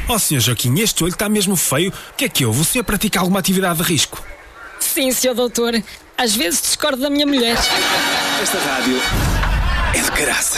Oh, Sr. Joaquim, este olho está mesmo feio. O que é que houve? O senhor pratica alguma atividade de risco? Sim, Sr. Doutor. Às vezes discordo da minha mulher. Esta rádio é de caraças.